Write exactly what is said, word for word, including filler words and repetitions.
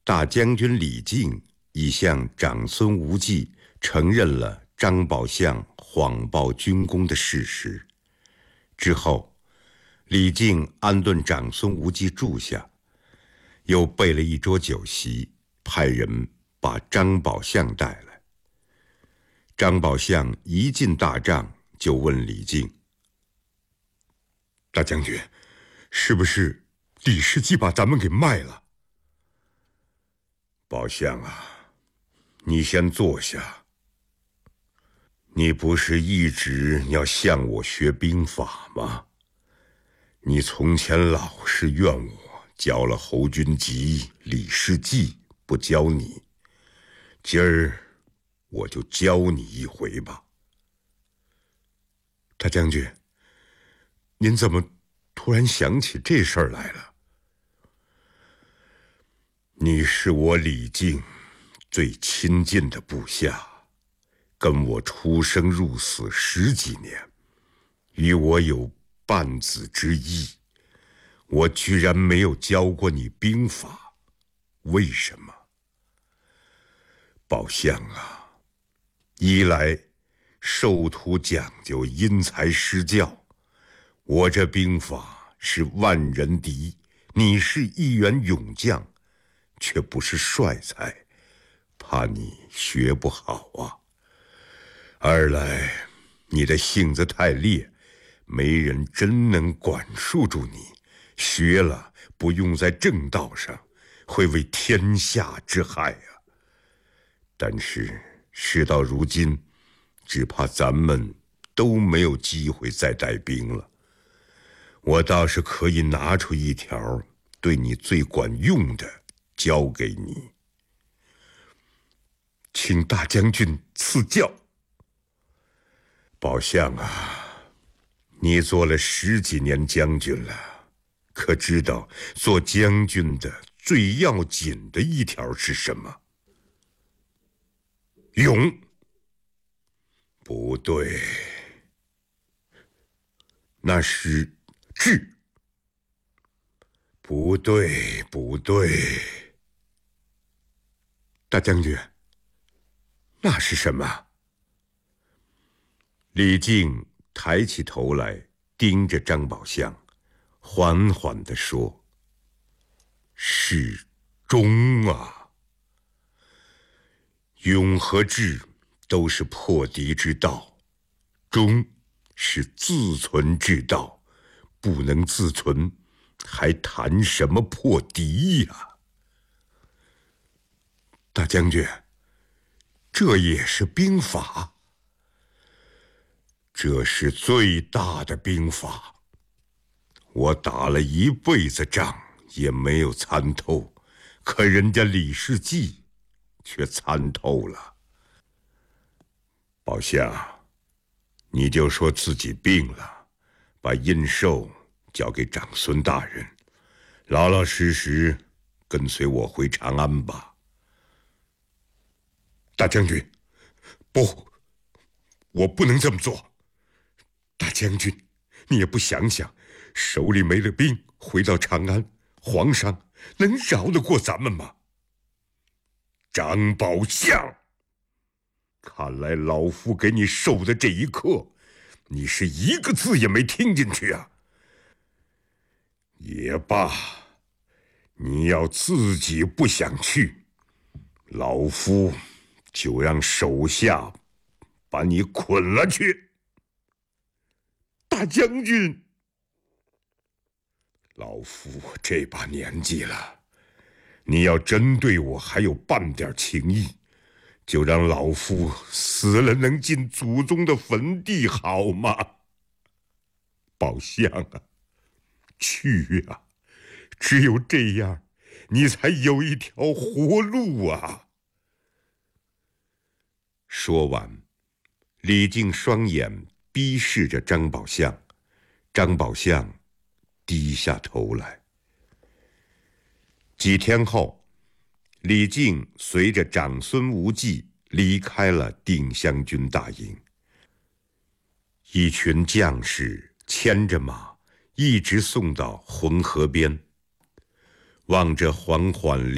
大将军李靖已向长孙无忌承认了张宝相谎报军功的事实。之后，李靖安顿长孙无忌住下，又备了一桌酒席，派人把张宝相带来。张宝相一进大帐，就问李靖：“ 大将军，是不是李世基把咱们给卖了？”“ 宝相啊，你先坐下。你不是一直要向我学兵法吗？你从前老是怨我教了侯君集、李世基，不教你，今儿我就教你一回吧。”“ 大将军，您怎么突然想起这事儿来了？”“ 你是我李靖最亲近的部下，跟我出生入死十几年，与我有半子之义，我居然没有教过你兵法，为什么？宝相啊，一来授徒讲究因材施教，我这兵法是万人敌，你是一员勇将，却不是帅才，怕你学不好啊。二来你的性子太烈，没人真能管束住你，学了不用在正道上，会为天下之害啊。但是事到如今，只怕咱们都没有机会再带兵了。我倒是可以拿出一条对你最管用的交给你。”“ 请大将军赐教。”“ 宝相啊，你做了十几年将军了，可知道做将军的最要紧的一条是什么？”“ 勇。”“ 不对，那是智。”“不对，不对。”“ 大将军，那是什么？” 李靖抬起头来，盯着张宝相，缓缓地说：“是忠啊！勇和智都是破敌之道，忠是自存之道，不能自存，还谈什么破敌呀？”“ 大将军，这也是兵法？”“ 这是最大的兵法。我打了一辈子仗，也没有参透，可人家李世基却参透了。宝相，你就说自己病了，把印绶交给长孙大人，老老实实跟随我回长安吧。”“ 大将军，不，我不能这么做。大将军，你也不想想，手里没了兵，回到长安，皇上能饶得过咱们吗？”“ 张宝相，看来老夫给你授的这一课，你是一个字也没听进去啊。也罢，你要自己不想去，老夫就让手下把你捆了去。”“ 大将军， 老夫这把年纪了，你要真对我还有半点情义，就让老夫死了能进祖宗的坟地好吗？”“ 宝相啊，去啊，只有这样，你才有一条活路啊！” 说完，李靖双眼逼视着张宝相，张宝相低下头来。几天后，李靖随着长孙无忌离开了定襄军大营。一群将士牵着马，一直送到浑河边，望着缓缓